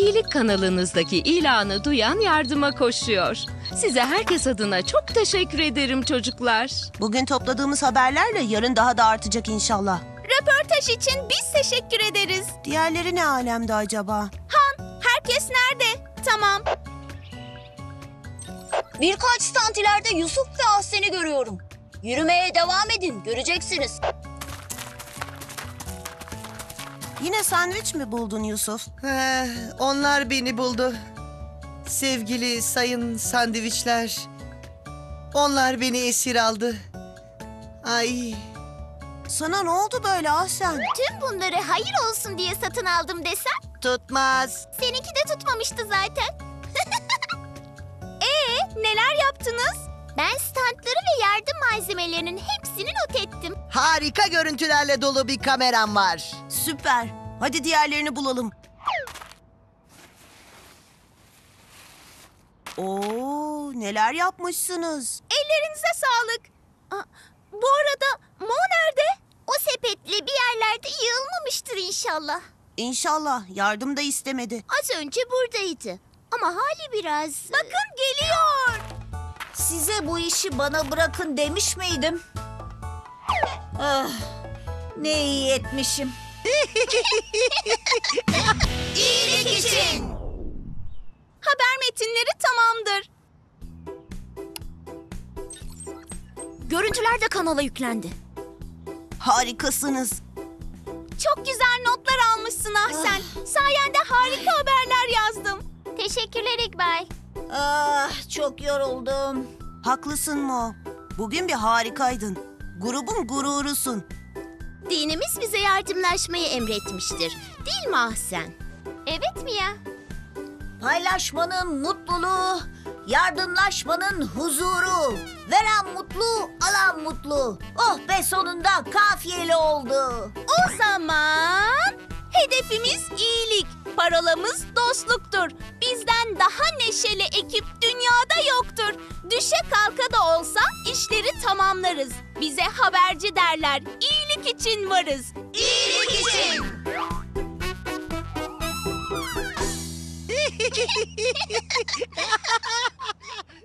İyilik kanalınızdaki ilanı duyan yardıma koşuyor. Size herkes adına çok teşekkür ederim çocuklar. Bugün topladığımız haberlerle yarın daha da artacak inşallah. Röportaj için biz teşekkür ederiz. Diğerleri ne alemde acaba? Herkes nerede? Tamam. Birkaç stand ileride Yusuf ve Ahsen'i görüyorum. Yürümeye devam edin, göreceksiniz. Yine sandviç mi buldun Yusuf? Onlar beni buldu. Sevgili sayın sandviçler. Onlar beni esir aldı. Ay, Sana ne oldu böyle Ahsen? Tüm bunları hayır olsun diye satın aldım desem, tutmaz. seninki de tutmamıştı zaten. Neler yaptınız? Ben standları ve yardım malzemelerinin hepsini not ettim. Harika görüntülerle dolu bir kameram var. Süper. Hadi diğerlerini bulalım. Oo, neler yapmışsınız? Ellerinize sağlık. Bu arada Mo nerede? O sepetle bir yerlerde yığılmamıştır inşallah. İnşallah yardım da istemedi. Az önce buradaydı. Ama hali biraz... Bakın geliyor. Size bu işi bana bırakın demiş miydim? Ne iyi etmişim. İyilik için. Haber metinleri tamamdır. Görüntüler de kanala yüklendi. Harikasınız. Çok güzel notlar almışsın Ahsen. Sayende harika haberler yazdım. Teşekkürler İkbal. Çok yoruldum. Haklısın Mo. Bugün bir harikaydın. Grubun gururusun. Dinimiz bize yardımlaşmayı emretmiştir. Değil mi Ahsen? Evet mi ya? Paylaşmanın mutluluğu, yardımlaşmanın huzuru. Veren mutlu, alan mutlu. Oh be, sonunda kafiyeli oldu. O zaman hedefimiz iyilik, parolamız dostluktur. Bizden daha neşeli ekip dünyada yoktur. Düşe kalka da olsa işleri tamamlarız. Bize haberci derler, iyilik için varız. İyilik için.